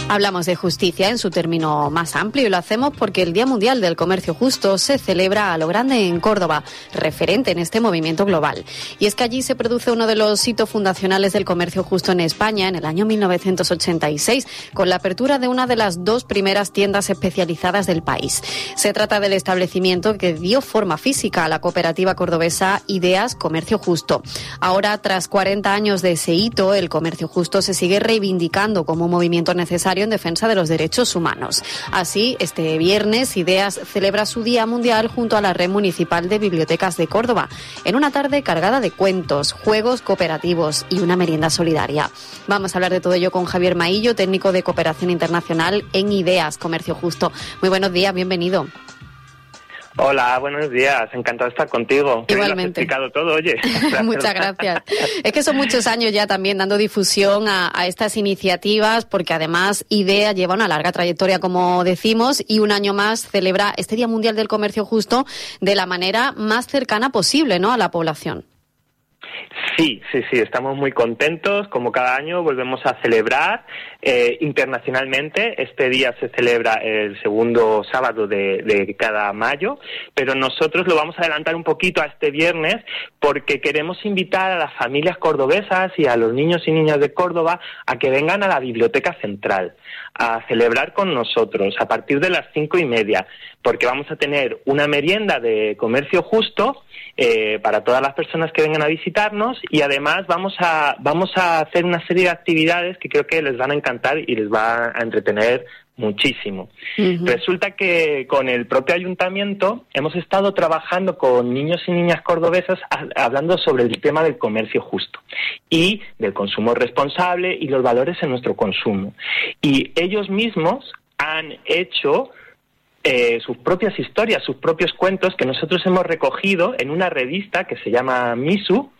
Hablamos de justicia en su término más amplio y lo hacemos porque el Día Mundial del Comercio Justo se celebra a lo grande en Córdoba, referente en este movimiento global. Y es que allí se produce uno de los hitos fundacionales del comercio justo en España en el año 1986, con la apertura de una de las 2 primeras tiendas especializadas del país. Se trata del establecimiento que dio forma física a la cooperativa cordobesa Ideas Comercio Justo. Ahora, tras 40 años de ese hito, el comercio justo se sigue reivindicando como un movimiento necesario en defensa de los derechos humanos. Así, este viernes, Ideas celebra su Día Mundial junto a la Red Municipal de Bibliotecas de Córdoba, en una tarde cargada de cuentos, juegos cooperativos y una merienda solidaria. Vamos a hablar de todo ello con Javier Maillo, técnico de Cooperación Internacional en Ideas Comercio Justo. Muy buenos días, bienvenido. Hola, buenos días. Encantado de estar contigo. Igualmente. Lo has explicado todo, oye. Muchas gracias. Es que son muchos años ya también dando difusión a estas iniciativas, porque además IDEA lleva una larga trayectoria, como decimos, y un año más celebra este Día Mundial del Comercio Justo de la manera más cercana posible, ¿no?, a la población. Sí, estamos muy contentos. Como cada año volvemos a celebrar internacionalmente. Este día se celebra el segundo sábado de cada mayo, pero nosotros lo vamos a adelantar un poquito a este viernes porque queremos invitar a las familias cordobesas y a los niños y niñas de Córdoba a que vengan a la Biblioteca Central a celebrar con nosotros a partir de las 5:30, porque vamos a tener una merienda de comercio justo para todas las personas que vengan a visitarnos, y además vamos a hacer una serie de actividades que creo que les van a encantar y les va a entretener muchísimo. Uh-huh. Resulta que con el propio ayuntamiento hemos estado trabajando con niños y niñas cordobesas hablando sobre el tema del comercio justo y del consumo responsable y los valores en nuestro consumo. Y ellos mismos han hecho sus propias historias, sus propios cuentos que nosotros hemos recogido en una revista que se llama Misu,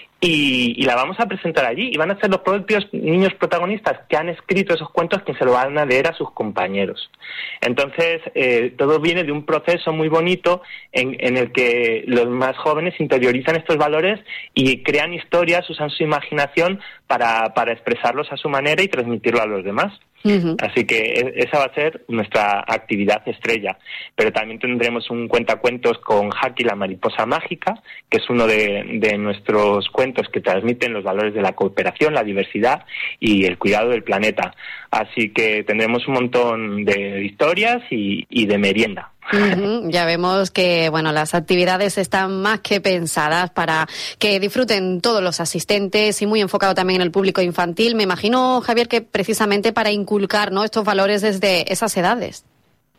y la vamos a presentar allí, y van a ser los propios niños protagonistas que han escrito esos cuentos que se lo van a leer a sus compañeros. Entonces, todo viene de un proceso muy bonito en el que los más jóvenes interiorizan estos valores y crean historias, usan su imaginación para expresarlos a su manera y transmitirlo a los demás. Uh-huh. Así que esa va a ser nuestra actividad estrella. Pero también tendremos un cuentacuentos con Haki, la mariposa mágica, que es uno de nuestros cuentos que transmiten los valores de la cooperación, la diversidad y el cuidado del planeta. Así que tendremos un montón de historias y de merienda. Uh-huh. Ya vemos que las actividades están más que pensadas para que disfruten todos los asistentes y muy enfocado también en el público infantil. Me imagino, Javier, que precisamente para inculcar, ¿no?, estos valores desde esas edades.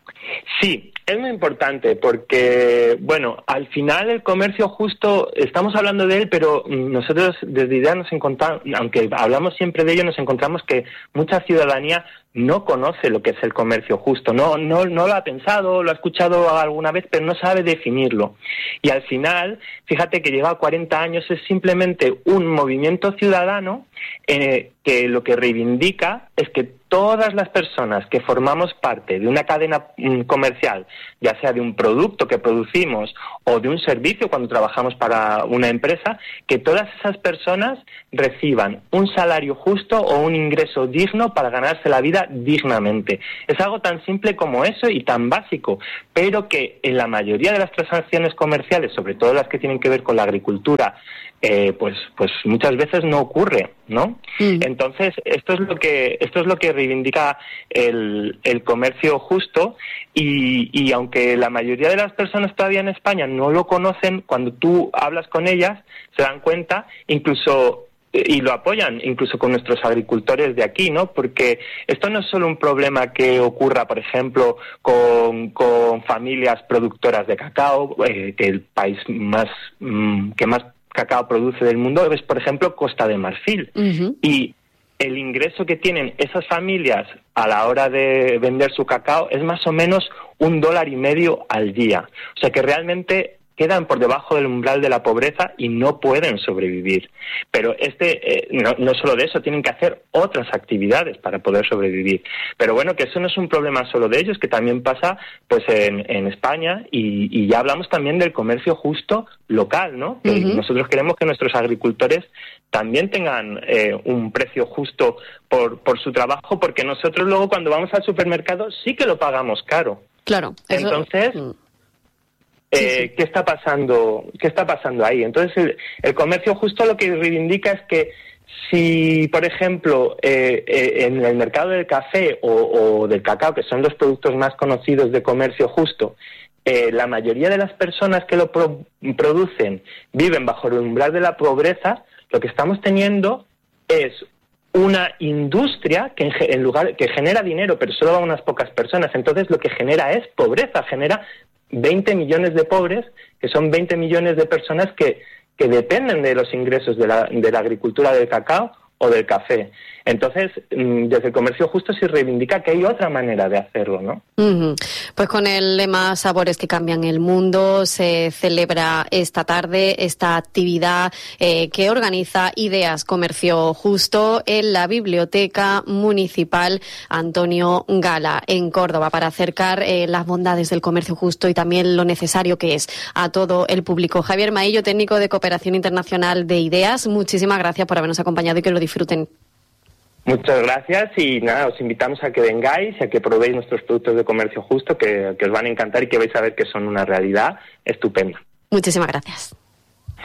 Sí, es muy importante porque, al final el comercio justo, estamos hablando de él, pero nosotros desde IDEA nos encontramos, aunque hablamos siempre de ello, nos encontramos que mucha ciudadanía no conoce lo que es el comercio justo, no lo ha pensado, lo ha escuchado alguna vez, pero no sabe definirlo. Y al final, fíjate que lleva 40 años, es simplemente un movimiento ciudadano que lo que reivindica es que todas las personas que formamos parte de una cadena comercial, ya sea de un producto que producimos o de un servicio cuando trabajamos para una empresa, que todas esas personas reciban un salario justo o un ingreso digno para ganarse la vida dignamente. Es algo tan simple como eso y tan básico, pero que en la mayoría de las transacciones comerciales, sobre todo las que tienen que ver con la agricultura, pues muchas veces no ocurre, ¿no? Entonces esto es lo que reivindica el comercio justo, y aunque la mayoría de las personas todavía en España no lo conocen, cuando tú hablas con ellas se dan cuenta, incluso, y lo apoyan incluso con nuestros agricultores de aquí, ¿no? Porque esto no es solo un problema que ocurra, por ejemplo, con familias productoras de cacao, que el país que más cacao produce del mundo es, por ejemplo, Costa de Marfil. Uh-huh. Y el ingreso que tienen esas familias a la hora de vender su cacao es más o menos $1.50 al día. O sea que realmente quedan por debajo del umbral de la pobreza y no pueden sobrevivir. Pero no solo de eso, tienen que hacer otras actividades para poder sobrevivir. Pero bueno, que eso no es un problema solo de ellos, que también pasa pues en España, y ya hablamos también del comercio justo local, ¿no? Que nosotros queremos que nuestros agricultores también tengan un precio justo por su trabajo, porque nosotros luego cuando vamos al supermercado sí que lo pagamos caro. Claro. Entonces, ¿qué está pasando ahí? Entonces, el comercio justo lo que reivindica es que si, por ejemplo, en el mercado del café o del cacao, que son los productos más conocidos de comercio justo, la mayoría de las personas que lo producen viven bajo el umbral de la pobreza, lo que estamos teniendo es una industria que que genera dinero, pero solo a unas pocas personas. Entonces lo que genera es pobreza, genera 20 millones de pobres, que son 20 millones de personas que dependen de los ingresos de la agricultura del cacao o del café. Entonces, desde el comercio justo se reivindica que hay otra manera de hacerlo, ¿no? Pues con el lema Sabores que cambian el mundo se celebra esta tarde esta actividad que organiza Ideas Comercio Justo en la Biblioteca Municipal Antonio Gala en Córdoba, para acercar las bondades del comercio justo y también lo necesario que es a todo el público. Javier Maillo, técnico de Cooperación Internacional de Ideas, muchísimas gracias por habernos acompañado y que lo disfruten. Muchas gracias y nada, os invitamos a que vengáis y a que probéis nuestros productos de comercio justo, que os van a encantar y que vais a ver que son una realidad estupenda. Muchísimas gracias.